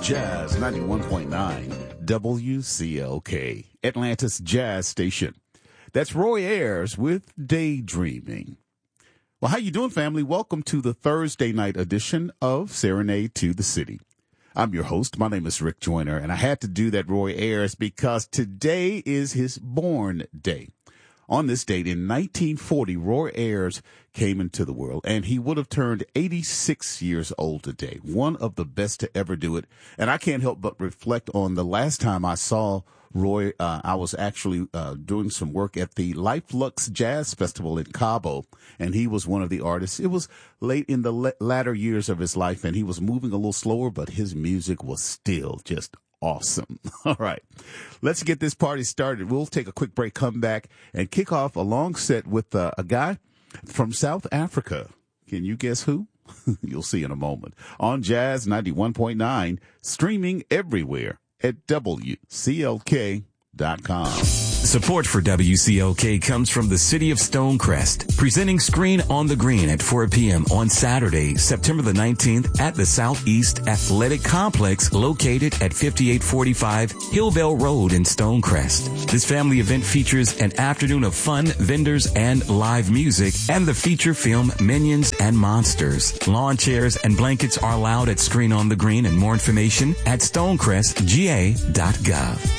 Jazz 91.9 WCLK, Atlanta's Jazz Station. That's Roy Ayers with Daydreaming. Well, how you doing, family? Welcome to the Thursday night edition of Serenade to the City. I'm your host. My name is Rick Joyner, and I had to do that Roy Ayers because today is his born day. On this date in 1940, Roy Ayers came into the world, and he would have turned 86 years old today. One of the best to ever do it. And I can't help but reflect on the last time I saw Roy. I was actually doing some work at the Life Lux Jazz Festival in Cabo, and he was one of the artists. It was late in the latter years of his life, and he was moving a little slower, but his music was still just awesome. All right, let's get this party started. We'll take a quick break, come back, and kick off a long set with a guy from South Africa. Can you guess who? You'll see in a moment. On Jazz 91.9, streaming everywhere at WCLK.com. Support for WCLK comes from the City of Stonecrest, presenting Screen on the Green at 4 p.m. on Saturday, September the 19th at the Southeast Athletic Complex located at 5845 Hillvale Road in Stonecrest. This family event features an afternoon of fun, vendors, and live music, and the feature film Minions and Monsters. Lawn chairs and blankets are allowed at Screen on the Green, and more information at stonecrestga.gov.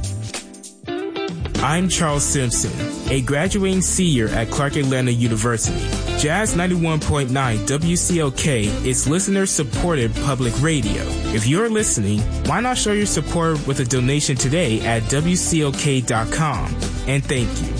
I'm Charles Simpson, a graduating senior at Clark Atlanta University. Jazz 91.9 WCLK is listener-supported public radio. If you're listening, why not show your support with a donation today at WCLK.com? And thank you.